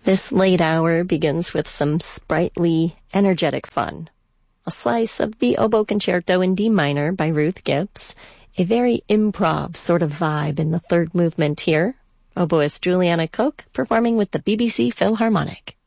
This late hour begins with some sprightly, energetic fun. A slice of the Oboe Concerto in D minor by Ruth Gibbs, a very improv sort of vibe in the third movement here. Oboist Juliana Koch performing with the BBC Philharmonic.